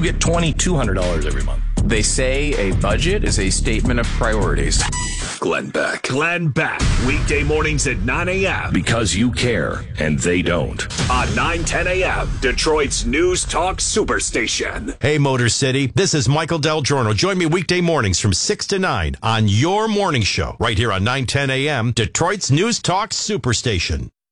get $2,200 every month. They say a budget is a statement of priorities. Glenn Beck. Glenn Beck. Weekday mornings at 9 a.m. Because you care, and they don't. On 9:10 a.m., Detroit's News Talk Superstation. Hey, Motor City. This is Michael Del Giorno. Join me weekday mornings from 6 to 9 on your morning show. Right here on 9:10 a.m., Detroit's News Talk Superstation.